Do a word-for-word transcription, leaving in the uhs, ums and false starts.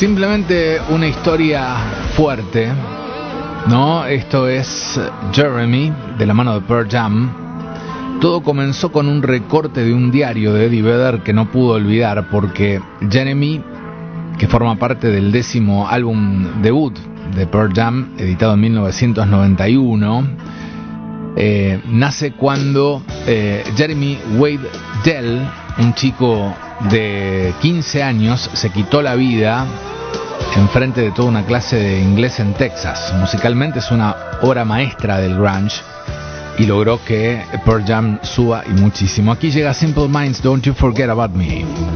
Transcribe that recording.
Simplemente una historia fuerte, ¿no? Esto es Jeremy, de la mano de Pearl Jam. Todo comenzó con un recorte de un diario de Eddie Vedder que no pudo olvidar, porque Jeremy, que forma parte del décimo álbum debut de Pearl Jam, editado en mil novecientos noventa y uno, eh, nace cuando eh, Jeremy Wade Dell, un chico de quince años, se quitó la vida enfrente de toda una clase de inglés en Texas. Musicalmente es una obra maestra del grunge y logró que Pearl Jam suba y muchísimo. Aquí llega Simple Minds, Don't You Forget About Me.